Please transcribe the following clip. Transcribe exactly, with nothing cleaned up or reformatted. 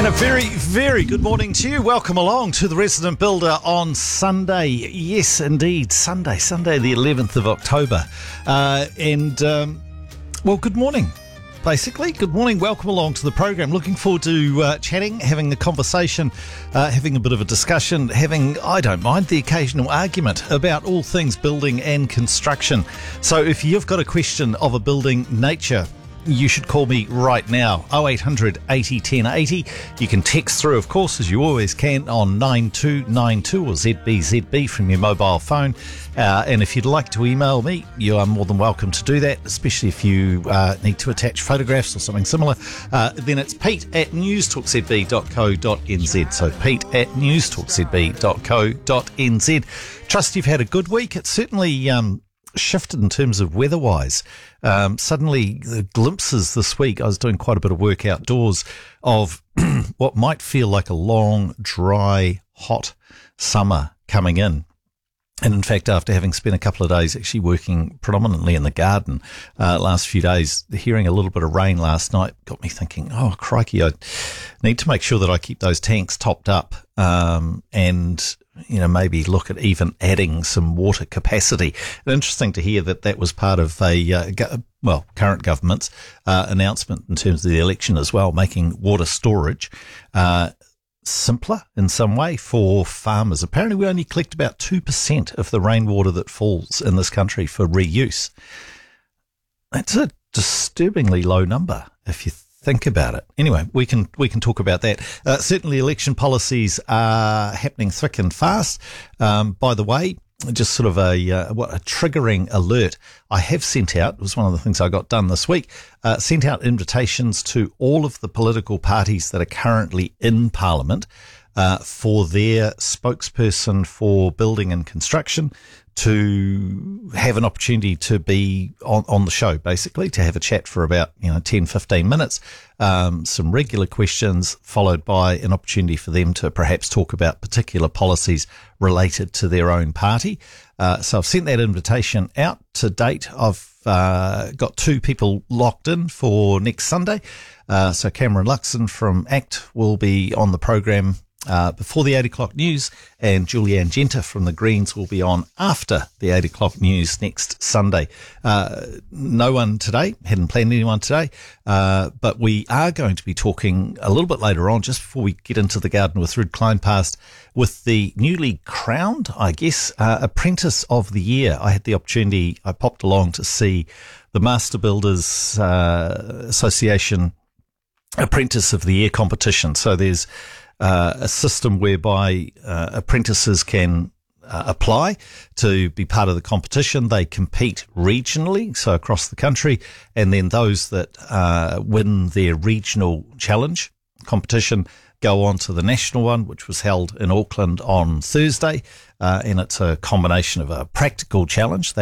And a very, very good morning to you. Welcome along to the Resident Builder on Sunday. Yes, indeed, Sunday, Sunday the eleventh of October. Uh, and, um, well, good morning, basically. Good morning. Welcome along to the program. Looking forward to uh, chatting, having a conversation, uh, having a bit of a discussion, having, I don't mind, the occasional argument about all things building and construction. So if you've got a question of a building nature, you should call me right now, oh eight hundred eighty ten eighty. You can text through, of course, as you always can, on nine two nine two or Z B Z B from your mobile phone. Uh, and if you'd like to email me, you are more than welcome to do that, especially if you uh, need to attach photographs or something similar. Uh, then it's pete at newstalkzb dot co dot n z. So pete at newstalkzb dot co dot n z. Trust you've had a good week. It's certainly um, shifted in terms of weather-wise. Um, suddenly, the glimpses this week, I was doing quite a bit of work outdoors of what might feel like a long, dry, hot summer coming in. And in fact, after having spent a couple of days actually working predominantly in the garden, uh, last few days, hearing a little bit of rain last night got me thinking, oh, crikey, I need to make sure that I keep those tanks topped up, um, and, you know, maybe look at even adding some water capacity. And interesting to hear that that was part of a, uh, go- well, current government's uh, announcement in terms of the election as well, making water storage uh simpler in some way for farmers. Apparently we only collect about two percent of the rainwater that falls in this country for reuse. That's a disturbingly low number if you think about it. Anyway, we can we can talk about that. Uh, certainly election policies are happening thick and fast. Um, by the way, just sort of a, uh, what, a triggering alert. I have sent out, it was one of the things I got done this week, uh, sent out invitations to all of the political parties that are currently in Parliament uh, for their spokesperson for building and construction to have an opportunity to be on, on the show, basically, to have a chat for about, you know, ten, fifteen minutes, um, some regular questions, followed by an opportunity for them to perhaps talk about particular policies related to their own party. Uh, so I've sent that invitation out. To date, I've uh, got two people locked in for next Sunday. Uh, so Cameron Luxon from ACT will be on the program Uh, before the eight o'clock news, and Julianne Genter from the Greens will be on after the eight o'clock news next Sunday. Uh, no one today, hadn't planned anyone today, uh, but we are going to be talking a little bit later on, just before we get into the garden with Ruud Kleinpast, with the newly crowned, I guess, uh, Apprentice of the Year. I had the opportunity, I popped along to see the Master Builders uh, Association Apprentice of the Year competition. So there's Uh, a system whereby uh, apprentices can uh, apply to be part of the competition. They compete regionally, so across the country, and then those that uh, win their regional challenge competition go on to the national one, which was held in Auckland on Thursday, uh, and it's a combination of a practical challenge.